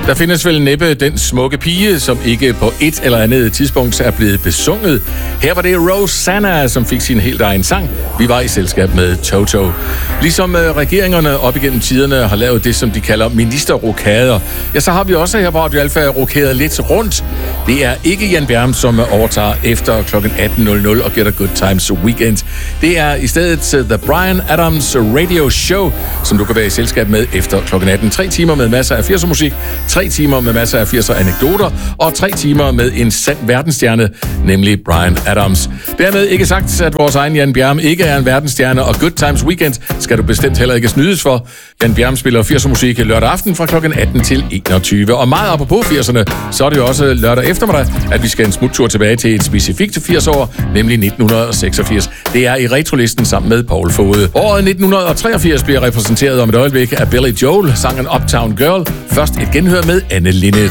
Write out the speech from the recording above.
Der findes vel næppe den smukke pige, som ikke på et eller andet tidspunkt er blevet besunget. Her var det Rosanna, som fik sin helt egen sang. Vi var i selskab med Toto. Ligesom regeringerne op igennem tiderne har lavet det, som de kalder ministerrokader, ja, så har vi også her på Radio Alfa rokeret lidt rundt. Det er ikke Jan Bjerm, som overtager efter kl. 18.00 og gætter Good Times Weekend. Det er i stedet The Bryan Adams Radio Show, som du kan være i selskab med efter kl. 18. 3 timer med masser af 80'er musik, 3 timer med masser af 80'er anekdoter og 3 timer med en sand verdensstjerne, nemlig Bryan Adams. Dermed ikke sagt, at vores egen Jan Bjerm ikke er en verdensstjerne, og Good Times Weekend skal du bestemt heller ikke snydes for. Jan Bjerm spiller 80'er musik lørdag aften fra kl. 18 til 21. Og meget apropos 80'erne, så er det jo også lørdag eftermiddag, at vi skal en smuttur tilbage til et specifikt 80-år, nemlig 1986. Det er i retrolisten sammen med Paul Fode. Året 1983 bliver repræsenteret om et øjeblik af Billy Joel, sangen Uptown Girl. Først et genhør med Anne Linnet.